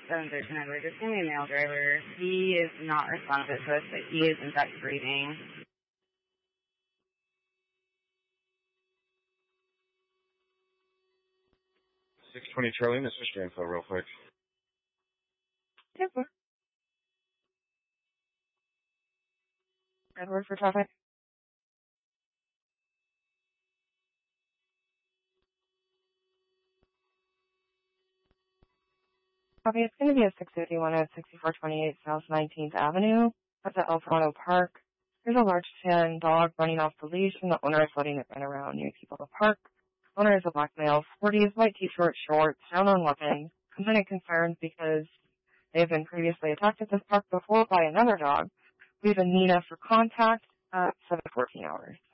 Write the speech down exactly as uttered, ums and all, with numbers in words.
seven thirteen Edward, just gonna be a male driver. He is not responsive to us, but he is in fact breathing. six twenty Charlie, this is your info real quick. Yes, sir. Edward for traffic. Copy, it's going to be a six fifty-one at sixty-four twenty-eight South nineteenth Avenue. That's at El Dorado Park. There's a large tan dog running off the leash, and the owner is letting it run around near people at the park. Owner is a black male, forties, white t-shirt, shorts, down on weapon. Complainant concerns because they have been previously attacked at this park before by another dog. We have a Nina for contact at seven fourteen hours.